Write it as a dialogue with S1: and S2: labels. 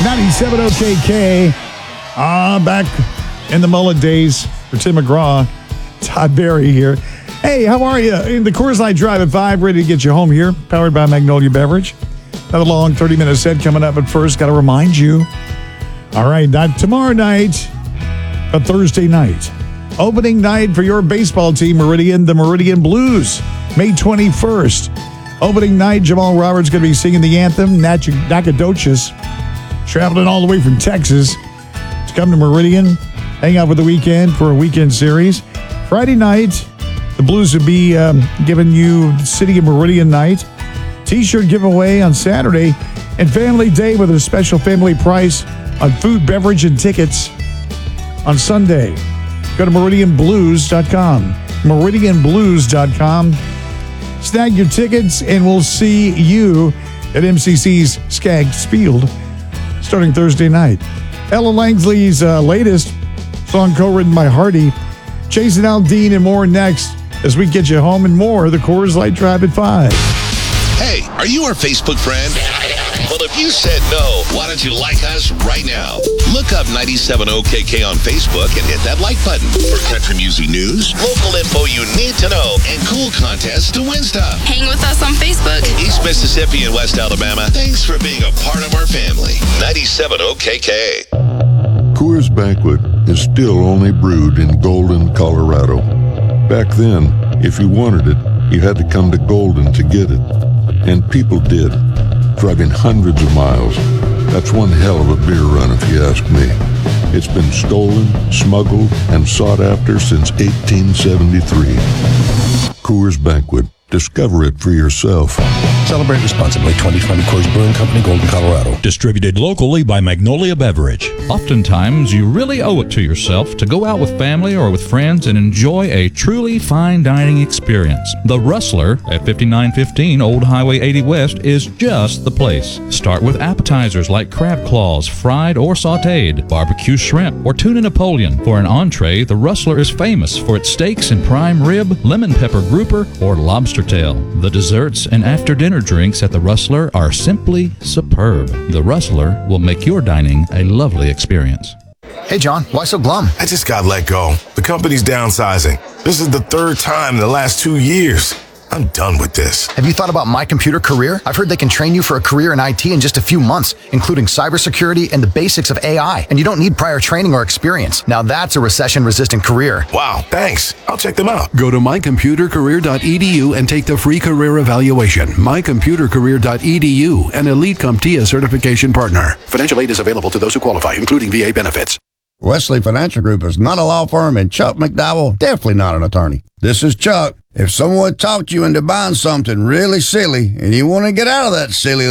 S1: 97 OKK. Back in the mullet days for Tim McGraw. Todd Barry here. Hey, how are you? In the Coors Light Drive at 5, ready to get you home here. Powered by Magnolia Beverage. Another long 30-minute set coming up, but first, got to remind you. All right, not tomorrow night, but Thursday night. Opening night for your baseball team, Meridian, the Meridian Blues. May 21st. Opening night, Jamal Roberts going to be singing the anthem, Nacogdoches. Traveling all the way from Texas to come to Meridian, hang out for the weekend for a weekend series. Friday night, the Blues will be giving you City of Meridian night. T-shirt giveaway on Saturday, and Family Day with a special family price on food, beverage, and tickets on Sunday. Go to meridianblues.com. meridianblues.com. Snag your tickets, and we'll see you at MCC's Skaggs Field starting Thursday night. Ella Langsley's latest song, co-written by Hardy. Chasing Aldean and more next as we get you home, and more of the Coors Light Drive at 5.
S2: Hey, are you our Facebook friend? Well, if you said no, why don't you like us right now? Look up 97OKK on Facebook and hit that like button for country music news, local info you need to know, and cool contests to win stuff.
S3: Hang with us on Facebook.
S2: East Mississippi and West Alabama, thanks for being a part of our family. 97OKK.
S4: Coors Banquet is still only brewed in Golden, Colorado. Back then, if you wanted it, you had to come to Golden to get it. And people did, driving hundreds of miles. That's one hell of a beer run, if you ask me. It's been stolen, smuggled, and sought after since 1873. Coors Banquet. Discover it for yourself.
S5: Celebrate responsibly. 2020 Coors Brewing Company, Golden, Colorado.
S6: Distributed locally by Magnolia Beverage. Oftentimes, you really owe it to yourself to go out with family or with friends and enjoy a truly fine dining experience. The Rustler at 5915 Old Highway 80 West is just the place. Start with appetizers like crab claws, fried or sautéed, barbecue shrimp, or tuna Napoleon. For an entree, the Rustler is famous for its steaks and prime rib, lemon pepper grouper, or lobster tail. The desserts and after-dinner drinks at the Rustler are simply superb. The Rustler will make your dining a lovely experience.
S7: Hey, John, why so glum?
S8: I just got let go. The company's downsizing. This is the third time in the last 2 years. I'm done with this.
S7: Have you thought about My Computer Career? I've heard they can train you for a career in IT in just a few months, including cybersecurity and the basics of AI. And you don't need prior training or experience. Now that's a recession-resistant career.
S8: Wow, thanks. I'll check them out.
S9: Go to mycomputercareer.edu and take the free career evaluation. mycomputercareer.edu, an Elite CompTIA certification partner. Financial aid is available to those who qualify, including VA benefits.
S10: Wesley Financial Group is not a law firm, and Chuck McDowell definitely not an attorney. This is Chuck. If someone talked you into buying something really silly and you want to get out of that silly